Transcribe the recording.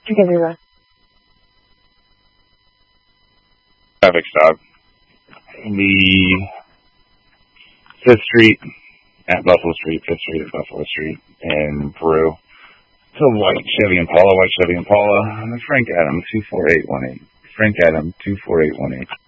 Okay, Viva. Traffic stop. The 5th Street at Buffalo Street, 5th Street at Buffalo Street in Peru. It's a white Chevy Impala. Frank Adam, 24818. Frank Adam, 24818.